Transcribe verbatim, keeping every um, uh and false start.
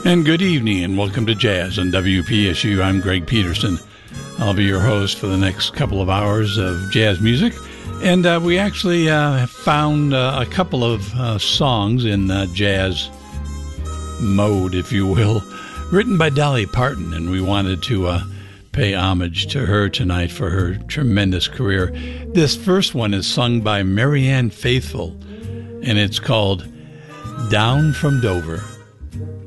And good evening, and welcome to Jazz on W P S U. I'm Greg Peterson. I'll be your host for the next couple of hours of jazz music. And uh, we actually uh, found uh, a couple of uh, songs in uh, jazz mode, if you will, written by Dolly Parton, and we wanted to uh, pay homage to her tonight for her tremendous career. This first one is sung by Marianne Faithfull, and it's called Down from Dover.